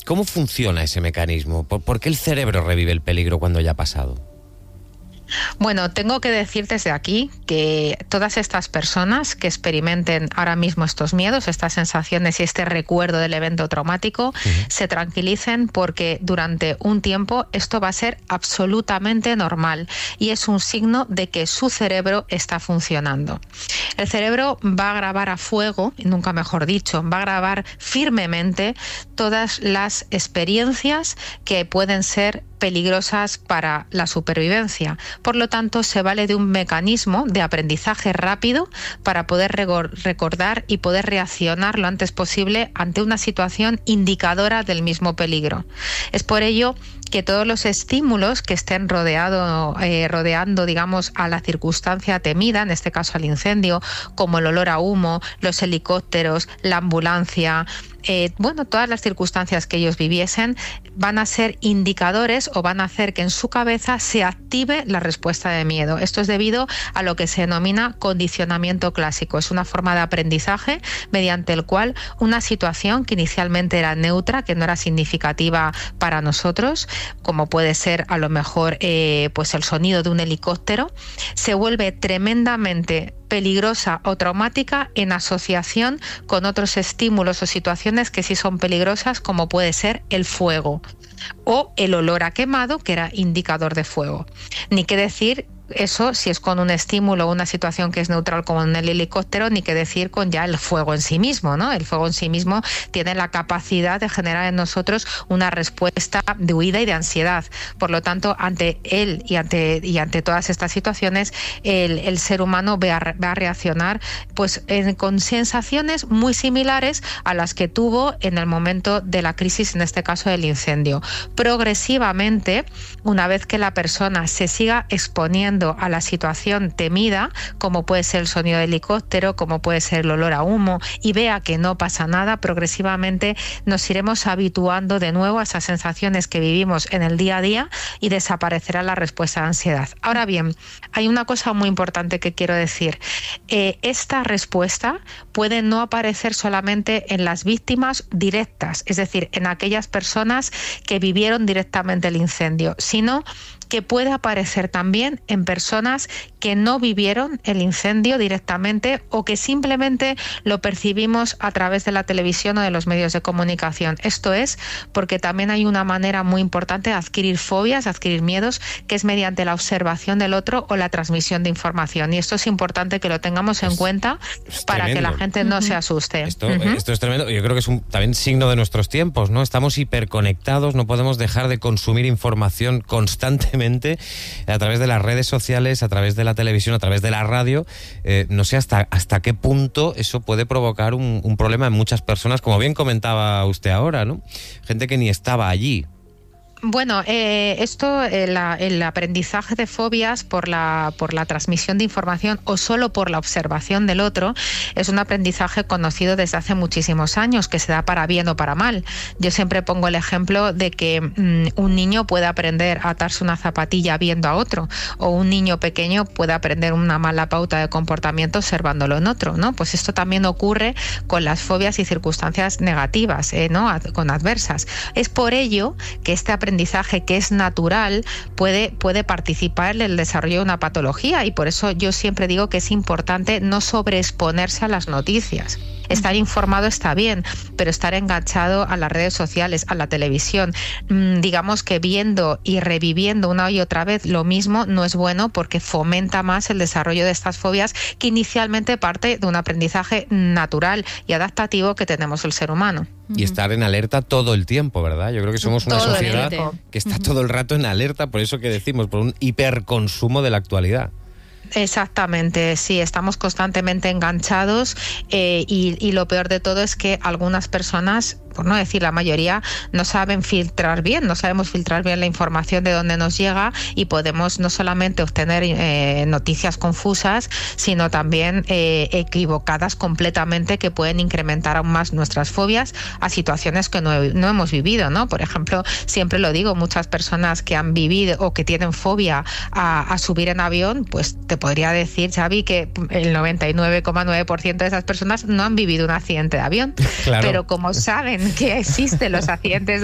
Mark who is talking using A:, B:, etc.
A: ¿Cómo funciona ese mecanismo? ¿Por qué el cerebro revive el peligro cuando ya ha pasado?
B: Bueno, tengo que decir desde aquí que todas estas personas que experimenten ahora mismo estos miedos, estas sensaciones y este recuerdo del evento traumático, se tranquilicen, porque durante un tiempo esto va a ser absolutamente normal y es un signo de que su cerebro está funcionando. El cerebro va a grabar a fuego, y nunca mejor dicho, va a grabar firmemente todas las experiencias que pueden ser peligrosas para la supervivencia. Por lo tanto, se vale de un mecanismo de aprendizaje rápido para poder recordar y poder reaccionar lo antes posible ante una situación indicadora del mismo peligro. Es por ello que todos los estímulos que estén rodeando, digamos, a la circunstancia temida, en este caso al incendio, como el olor a humo, los helicópteros, la ambulancia, todas las circunstancias que ellos viviesen, van a ser indicadores o van a hacer que en su cabeza se active la respuesta de miedo. Esto es debido a lo que se denomina condicionamiento clásico. Es una forma de aprendizaje mediante el cual una situación que inicialmente era neutra, que no era significativa para nosotros, como puede ser a lo mejor pues el sonido de un helicóptero, se vuelve tremendamente peligrosa o traumática en asociación con otros estímulos o situaciones que sí son peligrosas, como puede ser el fuego o el olor a quemado, que era indicador de fuego. Ni qué decir eso si es con un estímulo o una situación que es neutral, como en el helicóptero, ni qué decir con ya el fuego en sí mismo, ¿no? El fuego en sí mismo tiene la capacidad de generar en nosotros una respuesta de huida y de ansiedad. Por lo tanto, ante él y ante todas estas situaciones, el ser humano va a reaccionar pues con sensaciones muy similares a las que tuvo en el momento de la crisis, en este caso del incendio. Progresivamente, una vez que la persona se siga exponiendo a la situación temida, como puede ser el sonido del helicóptero, como puede ser el olor a humo, y vea que no pasa nada, progresivamente nos iremos habituando de nuevo a esas sensaciones que vivimos en el día a día y desaparecerá la respuesta de ansiedad. Ahora bien, hay una cosa muy importante que quiero decir. Esta respuesta puede no aparecer solamente en las víctimas directas, es decir, en aquellas personas que vivieron directamente el incendio, sino que puede aparecer también en personas que no vivieron el incendio directamente o que simplemente lo percibimos a través de la televisión o de los medios de comunicación. Esto es porque también hay una manera muy importante de adquirir fobias, adquirir miedos, que es mediante la observación del otro o la transmisión de información. Y esto es importante que lo tengamos en cuenta para
A: tremendo.
B: Que la gente no se asuste.
A: Esto es tremendo. Yo creo que es también signo de nuestros tiempos, ¿no? Estamos hiperconectados, no podemos dejar de consumir información constantemente a través de las redes sociales, a través de la televisión, a través de la radio. No sé hasta qué punto eso puede provocar un problema en muchas personas, como bien comentaba usted ahora, ¿no? Gente que ni estaba allí.
B: Bueno, el aprendizaje de fobias por la transmisión de información o solo por la observación del otro es un aprendizaje conocido desde hace muchísimos años, que se da para bien o para mal. Yo siempre pongo el ejemplo de que un niño puede aprender a atarse una zapatilla viendo a otro, o un niño pequeño puede aprender una mala pauta de comportamiento observándolo en otro, ¿no? Pues esto también ocurre con las fobias y circunstancias negativas, ¿no? Con adversas. Es por ello que este aprendizaje, que es natural, puede participar en el desarrollo de una patología, y por eso yo siempre digo que es importante no sobreexponerse a las noticias. Estar informado está bien, pero estar enganchado a las redes sociales, a la televisión, digamos que viendo y reviviendo una y otra vez lo mismo, no es bueno, porque fomenta más el desarrollo de estas fobias, que inicialmente parte de un aprendizaje natural y adaptativo que tenemos el ser humano.
A: Y estar en alerta todo el tiempo, ¿verdad? Yo creo que somos una sociedad que está todo el rato en alerta, por eso que decimos, por un hiperconsumo de la actualidad.
B: Exactamente, sí, estamos constantemente enganchados, y lo peor de todo es que algunas personas, por no decir la mayoría, no sabemos filtrar bien la información de dónde nos llega, y podemos no solamente obtener noticias confusas, sino también equivocadas completamente, que pueden incrementar aún más nuestras fobias a situaciones que no hemos vivido, ¿no? Por ejemplo, siempre lo digo, muchas personas que han vivido o que tienen fobia a subir en avión, pues te podría decir, Xavi, que el 99,9% de esas personas no han vivido un accidente de avión. Claro. Pero como saben que existen los accidentes